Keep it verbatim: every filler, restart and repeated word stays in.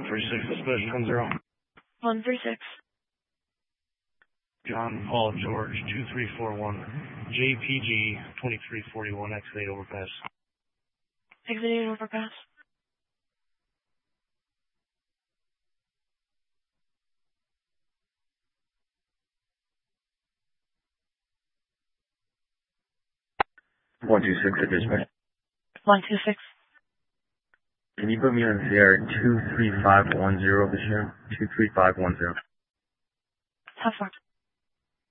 three six, dispatch one zero. one three six. John Paul George two three four one. J P G twenty-three forty-one, exit eight overpass. Exit eight overpass. one two six at dispatch. one two six. Can you put me on Sierra two three five one zero this year? two three five one zero. How far?